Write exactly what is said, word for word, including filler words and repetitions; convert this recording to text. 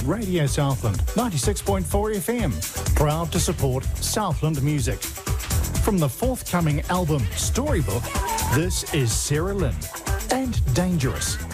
Radio Southland, ninety-six point four F M, proud to support Southland music. From the forthcoming album Storybook, this is Sarah Lynn and Dangerous.